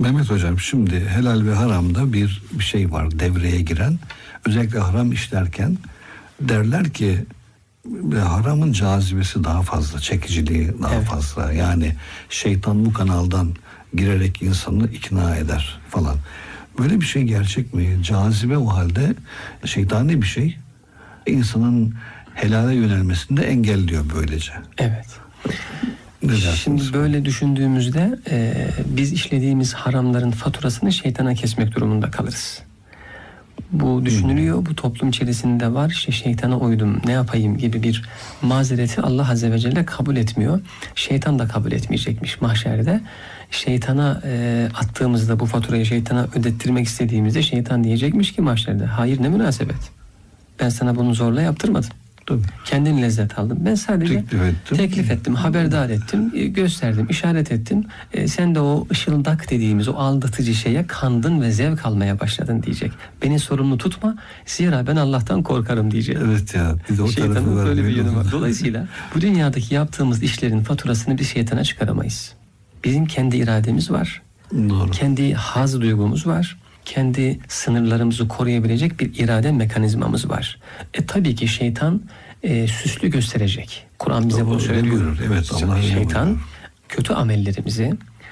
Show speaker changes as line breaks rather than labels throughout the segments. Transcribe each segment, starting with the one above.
Mehmet Hocam, şimdi helal ve haramda bir şey var devreye giren. Özellikle haram işlerken derler ki haramın cazibesi daha fazla, çekiciliği daha fazla. Yani şeytan bu kanaldan girerek insanı ikna eder falan. Böyle bir şey gerçek mi? Cazibe o halde şeytani bir şey. İnsanın helale yönelmesini de engelliyor böylece.
Evet. Şimdi böyle düşündüğümüzde biz işlediğimiz haramların faturasını şeytana kesmek durumunda kalırız. Bu düşünülüyor, bu toplum içerisinde var. İşte şeytana uydum, ne yapayım gibi bir mazereti Allah Azze ve Celle kabul etmiyor. Şeytan da kabul etmeyecekmiş mahşerde. Şeytana attığımızda, bu faturayı şeytana ödettirmek istediğimizde şeytan diyecekmiş ki mahşerde, hayır ne münasebet. Ben sana bunu zorla yaptırmadım.
Tabii.
Kendin lezzet aldın. Ben sadece teklif ettim, haberdar ettim, gösterdim, işaret ettim. Sen de o ışıldak dediğimiz o aldatıcı şeye kandın ve zevk almaya başladın diyecek. Beni sorumlu tutma, zira ben Allah'tan korkarım diyecek.
Evet ya. Bir de o
şeytanın böyle bir yönü var. Dolayısıyla bu dünyadaki yaptığımız işlerin faturasını bir şeytana çıkaramayız. Bizim kendi irademiz var.
Doğru.
Kendi haz duygumuz var. Kendi sınırlarımızı koruyabilecek bir irade mekanizmamız var. Tabii ki şeytan süslü gösterecek. Kur'an bize bunu söylüyor.
Evet,
şeytan kötü amellerimizi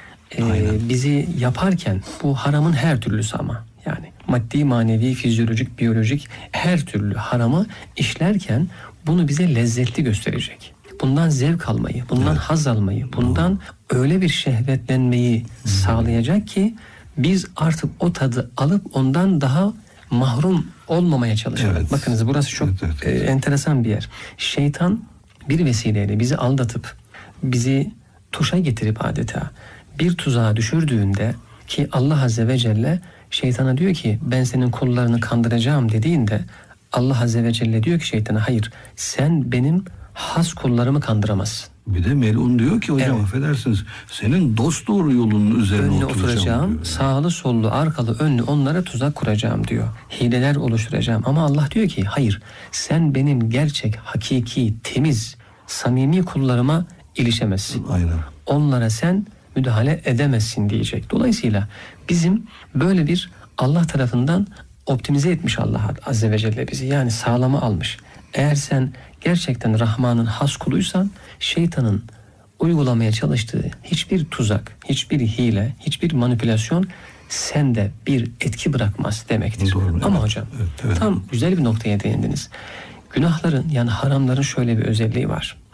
bizi yaparken, bu haramın her türlüsü ama yani maddi, manevi, fizyolojik, biyolojik her türlü haramı işlerken bunu bize lezzetli gösterecek. Bundan zevk almayı, bundan haz almayı, bundan öyle bir şehvetlenmeyi sağlayacak ki biz artık o tadı alıp ondan daha mahrum olmamaya çalışalım.
Evet.
Bakınız burası çok enteresan bir yer. Şeytan bir vesileyle bizi aldatıp bizi tuşa getirip adeta bir tuzağa düşürdüğünde, ki Allah Azze ve Celle şeytana diyor ki ben senin kullarını kandıracağım dediğinde, Allah Azze ve Celle diyor ki şeytana, hayır sen benim has kullarımı kandıramazsın.
Bir de melun diyor ki hocam, affedersiniz, senin dosdoğru yolunun üzerine
oturacağım diyor. Sağlı sollu arkalı önlü onlara tuzak kuracağım diyor. Hileler oluşturacağım. Ama Allah diyor ki hayır, sen benim gerçek, hakiki, temiz, samimi kullarıma ilişemezsin.
Aynen.
Onlara sen müdahale edemezsin diyecek. Dolayısıyla bizim böyle bir Allah tarafından optimize etmiş Allah Azze ve Celle bizi. Yani sağlama almış. Eğer sen gerçekten Rahman'ın has kuluysan, şeytanın uygulamaya çalıştığı hiçbir tuzak, hiçbir hile, hiçbir manipülasyon sende bir etki bırakmaz demektir.
Doğru,
ama hocam tam güzel bir noktaya değindiniz. Günahların, yani haramların şöyle bir özelliği var.